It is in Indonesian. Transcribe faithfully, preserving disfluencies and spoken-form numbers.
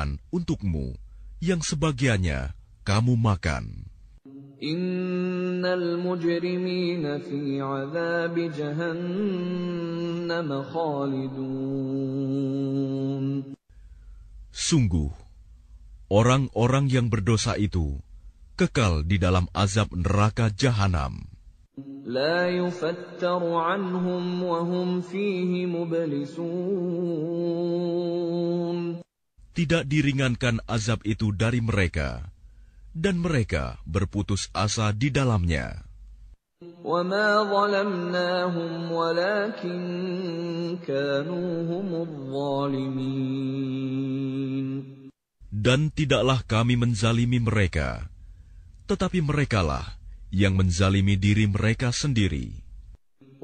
sediakan untukmu, yang sebagiannya kamu makan. Innal mujrimina fi 'adzabi jahannam khalidun. Sungguh, orang-orang yang berdosa itu kekal di dalam azab neraka jahanam. La yufattaru 'anhum wa hum fihi mublisun. Tidak diringankan azab itu dari mereka, dan mereka berputus asa di dalamnya. وَمَا ظَلَمْنَاهُمْ وَلَكِنْ كَانُوا هُمُ الظَّالِمِينَ. Dan tidaklah kami menzalimi mereka, tetapi merekalah yang menzalimi diri mereka sendiri.